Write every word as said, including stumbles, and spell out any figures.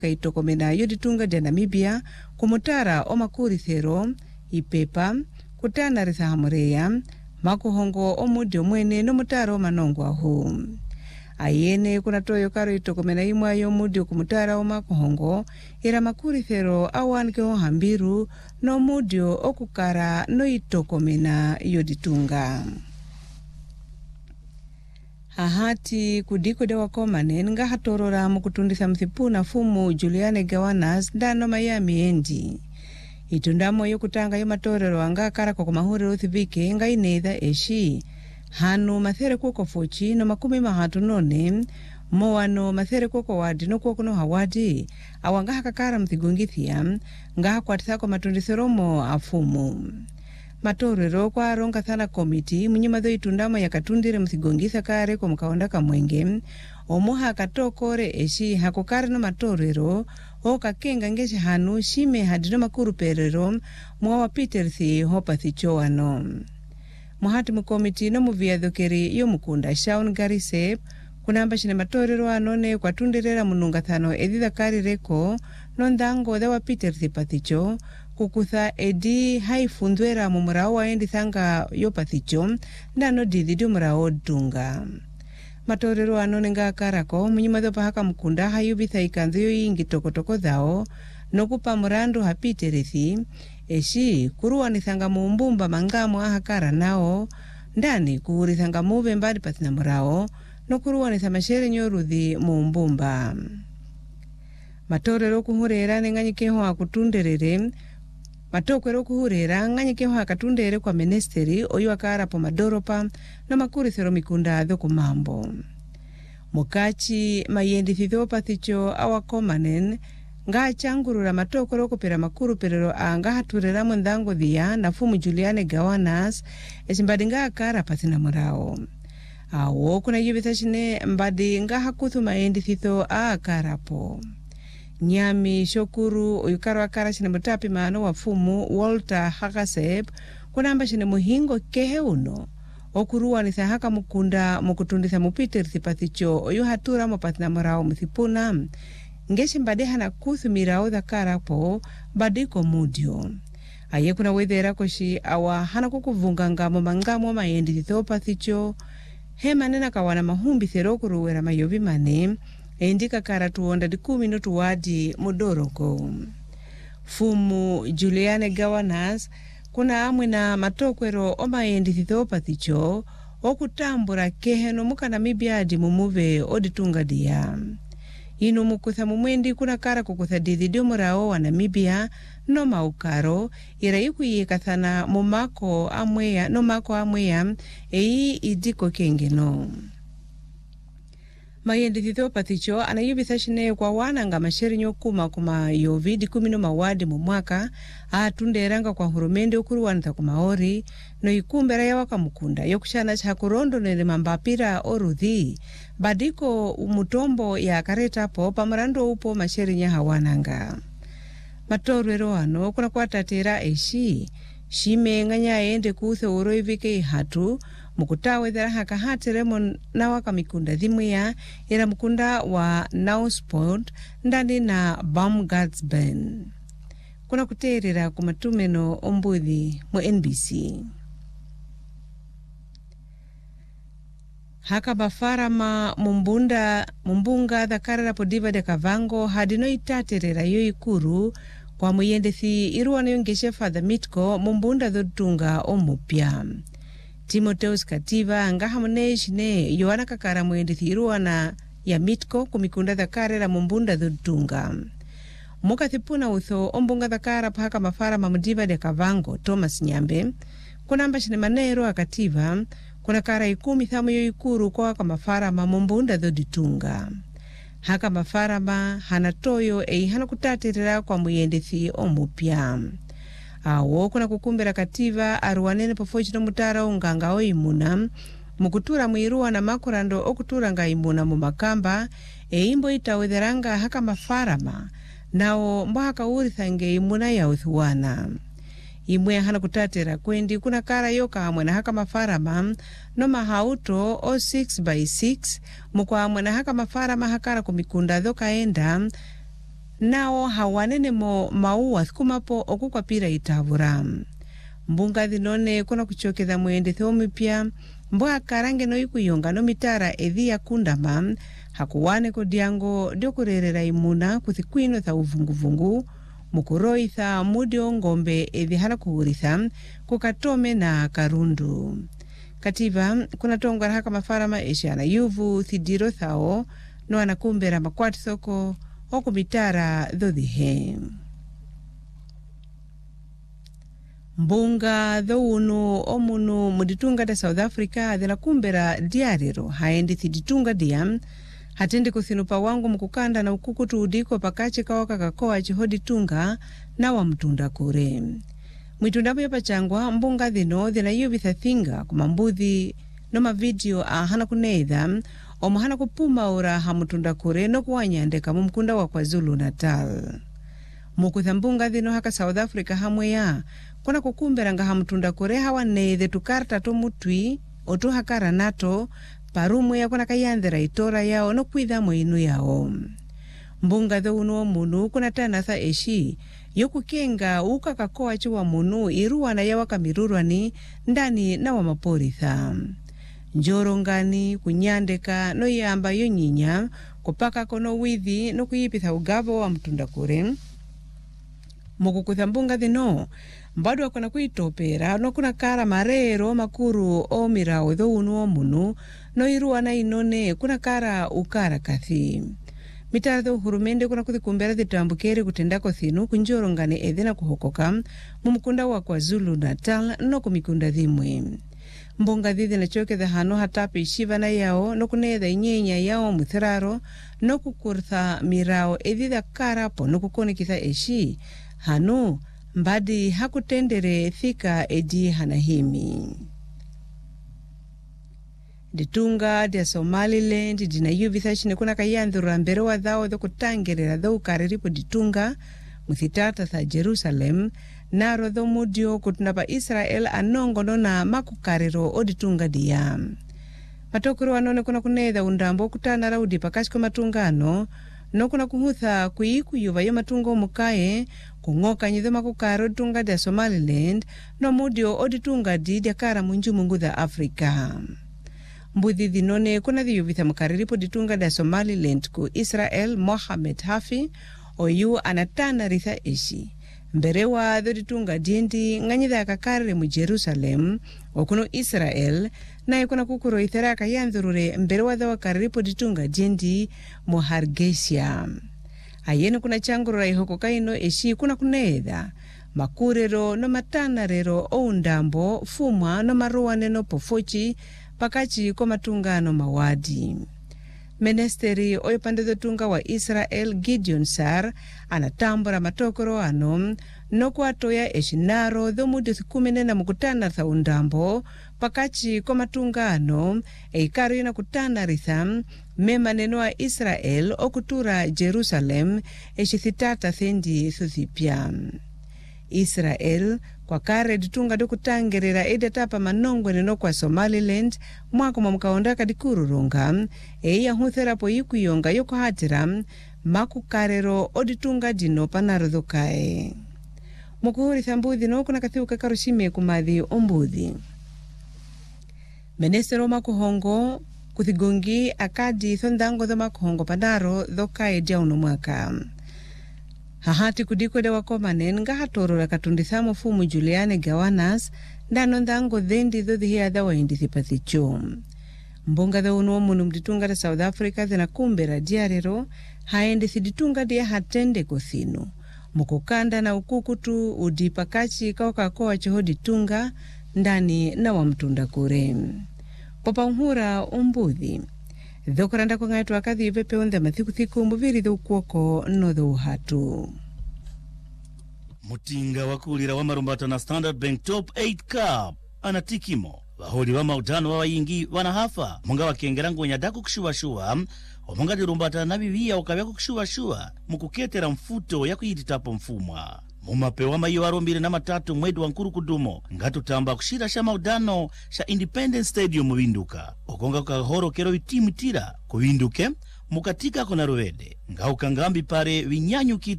kaitokomena yoditunga de Namibia kumutara omakurithero ipepa kutana rithahamureya makuhongo omudi omwene no mutara omanongo ahu ayene kuna toyo karo itokomena imwa yomudi kumutara omakuhongo ira makurithero awanike ohambiru no mudio okukara no itokomena yoditunga ahati kudiko de wakomane nga hatorora mukutundisa mthipuna fumu Juliane Gawanas ndano Miami endi itundamo yokutanga yomatorero anga kara kwa kumahuriro thibike nga inedha eshi hanu mathere kuko fochi no makumi mahatu none moano mathere kuko wadi no kuko no hawadi awanga hakakara mthigungithia nga hakwatithako matundiseromo afumu matorero kwa ronga thana komiti mnyima dho itundamo yakatundire mthigongitha kare kwa mkaonda kamwenge omuha katokore eshi hakukare no matorero oka kenga ngeshi hanu shime hadino makuru perero mwa Peterthi hopa thichoano muhati mkomiti no muviadhokeri yo mukunda Shaun Garise kunamba shine matorero anone kwa tundirera mununga thano edhidha kari reko nondango dha wa Peterthi pathicho kukutha edi haifundwera mumurao waendi thanga yo pathicho ndano didhidu murao dunga matorero anone nga karako mnyima dho pahaka mkunda hayubitha ikanzo yo ingi tokotoko dhao nokupa murandu ha Peterthi eshi kuruwa nithanga muumbumba mangamo ahakara nao ndani kuhurithanga muve mbadi pathina murao no kuruwa nithamashere nyoruthi muumbumba matorero kuhurera nenganyikeho akutunderere matokwero kuhurera nganyikeho akatundere kwa ministeri oyu akara po madoropa no makurithero mikunda dho kumambo mukachi mayendi thitho pathicho awakomanen nga changurura matokoro kupera makuru perero anga haturera mundhango dhia na fumu Juliane Gawanas esimbadi nga akara pathina murao awo kuna yubitha shine mbadi nga hakuthu mayendi thitho akara po Nyami Shokuru uyukaro akara shine mutapi maano wa fumu Walter Hakaseb kunamba shine muhingo kehe uno okuruwa nitha haka mukunda mukutunditha mupiterthi pathicho oyu hatura mopathina murao mthipuna ngeshi mbade hana kuthu mirao dha karapo badiko mudio aye kuna wedhera koshi awa hana kukuvunga ngamo mangamo mayendi thitho pathicho hema nena kawana mahumbi theroku wera mayovi mane endika kara tuonda dikumi no tuwadi mudoroko fumu Juliane Gawanas kuna amwe na matokwero omayendi thitho pathicho okutambura keheno muka Namibia di mumuve oditunga dia ino mukutha mumwendi kuna kara kukutha didhidio murao wa Namibia no maukaro ira ikuyikathana mumako amweya no mako amweya eyi idiko kengeno mayendi thitho pathicho anayubitha shine kwa wana nga masheri nyokuma kuma yovidi kumino mawadi mumwaka atunderanga kwa hurumende ukuruwa nitha kumaori no ikumbera ya waka mukunda yokushana chakurondo nele mambapira oruthi badiko umutombo ya kareta po pamurando upo masheri nya hawananga matorero ano kuna kwa tatera eshi shime nganya ende kuthe uroivike hatu mukutawe dhara haka hateremo na waka mikunda dhimwea ira mukunda wa Nausport ndani na Baumgartsburn kuna kuterera kumatumeno ombuthi mu N B C haka bafarama mumbunda mumbunga dhakarara podiva de Kavango hadino itaterera yo ikuru kwa muyendethi iruwa nayongeshe Father Mitko mumbunda dhotunga omupya Timoteus Kativa anga hamune shine yoana kakara muyendethi iruwa na ya Mitko kumikunda dhakarera mumbunda dhotunga muka thipuna utho ombunga dhakara pahaka mafarama mudiva de Kavango Thomas Nyambe kuna amba shine manero akativa kuna kara ikumi thamu yo ikuru kwa waka mafarama mumbunda dhoditunga haka mafarama hanatoyo ei hana kutaterera kwa muyendethi omupya awo kuna kukumbera kativa aruwanene pofochi no mutara unganga oimuna mukutura muiruwa na makurando okutura nga imuna mu makamba eimbo itawetheranga haka mafarama nao mbo haka urithange imuna ya uthuwana imwe hana kutatera kwendi kuna kara yoka amwe na haka mafarama no mahauto o six by six mukwa amwe na haka mafarama hakara kumikunda dhoka enda nao hawanene mo maua thikumapo okukwapira itavura. Mbunga dhinone kuna kuchokeza mwende thomipya mbwa karange no ikuyonga no mitara edhi ya kundama hakuwane kodiango dio kurerera imuna kuthikwino tha uvunguvungu mukuroitha mudio ngombe edhi hala kuhuritha kukatome na karundu. Kativa kuna tongwa haka mafarama eshiana yuvu thidiro thao no anakumbera makwati soko oku mitara dhodhihe. Mbunga dhounu omunu muditunga da South Africa dhina kumbera diariro haendi thiditunga diam hatendi kuthinupa wangu mkukanda na ukukutu udiko pakache kawaka kakoa chihodi tunga na wa mtunda kure. Mwitundapo yapa changwa mbunga dhino dhina yu vithathinga kumambuthi no mavideo ahana kuneidha omuhana kupuma ora hamutunda kure no kuwanyandeka mumkunda wa KwaZulu Natal. Mukutha mbunga dhino haka South Africa hamwe ya kuna kukumbera nga hamutunda kure hawa neithe tukarta to mutwi otu hakara nato parumu ya kuna kayandhera itora yao no kwitha mwinu yao. Mbunga dhounu munu kuna tanatha eshi yoku kenga uka kakoa chwa munu iruwa na yawa kamirurwani ndani na wa maporitha. Njorongani kunyandeka no yamba yonyinya kupaka kono withi no kuyipitha ugavo wa mtunda kure. Mukukutha mbunga dhino mbadu wakona kuitopera no kuna kara marero makuru o mirao dhounu munu no iruwa na inone kuna kara ukara kathi. Mitarado hurumende kuna kuthikumbera dhitambukeri kutendako thinu kunjorongani edhina kuhokoka mumukunda wa KwaZulu Natal no kumikunda dhimwe. Mbunga dhithi na choke dha hano hatapi shiva na yao no kunedha inyenya yao muthiraro no kukurtha mirao edhidha karapo no kukonikitha eshi hanu mbadi hakutendere thika edi hanahimi. Ditunga dia Somaliland dina yuvithashine kuna kayandhura mbere wa dhao dho kutangerera dho ukariripo ditunga muthitata tha Jerusalem naro dho mudio kutunapa Israel anongo nona makukariro oditunga dia. Matokuru anone kuna kunedha undambo kutana raudi pakashiko matungano no kuna kuhutha kuiku yuva yo matungo mukaye kungoka nyidho makukaro ditunga dia Somaliland no mudio oditunga di dia kara munju mungu dha Afrika. Mbudhi dhinone kuna dhiyuvitha mukariripo ditunga da Somaliland ku Israel Mohamed Hafi oyu anatana ritha eshi. Mberewa dho ditunga diendi nganyidha akakarire mu Jerusalem okuno Israel na ikuna kukuro itheraka yandhurure mberewa dho wakariripo ditunga diendi mu Hargeisa. Ayene kuna changurura ihoko kaino eshi kuna kunedha makurero no matanarero o undambo fumwa no maruwane no pofochi pakachi kwa matungano mawadi. Ministeri oyopande dhotunga wa Israel Gideon Sar anatambura matokoro ano no kuatoya eshinaro dho mudu thikumene na mukutana tha undambo pakachi kwa matungano eikaru ina kutana ritha mema neno wa Israel okutura Jerusalem eshithitata thendi thuthipya. Israel kwa kare ditunga dokutangerera edetapa manongwe neno kwa Somaliland mwako mwamukaondaka dikururunga eya huthera po yikuyonga yoko hatira makukarero oditunga dino panaro kae. Mukuhuri thambuthi no kuna kathiuka karushime kumadhi ombuthi. Menestero makuhongo kuthigongi akadi thondango dho makuhongo panaro dhokae diauno mwaka. Hahati kudiko dewa komanen nga hatorora katundithamo fumu Juliane Gawanas ndano ndango dhendi dho dhihia dhawa hindi thipathicho. Mbunga dho unuo munu mditunga da South Africa dhina kumbera diarero haendi thiditunga dia hatende kothinu. Mukukanda na ukukutu udipakachi kauka koa chihodi tunga ndani na wa mtunda kure. Popa unhura umbuthi. Dho kuranda kwa ngaitu wakadhi yupepe unde mathiku thiku mbuviri dho ukuoko no dho uhatu. Mutinga wakulira wa marumbata na Standard Bank Top eight Cup anatikimo. Waholi wa mautano wa wayingi wanahafa. Munga wakengerangu nyadaku kushuwa shuwa. Omunga dirumbata na bibia ukaweko kushuwa shuwa. Mukuketera mfuto ya kuyititapo mfumwa. Mumapewa mayo arombire na matatu mwedu wa nkuru kudumo. Ngatu tamba kushira sha maudano sha Independence Stadium mwinduka. Okonga kukahoro kero itimu tira. Kuwinduke, mukatika kona ruwede ngauka ngambi pare vinyanyu kita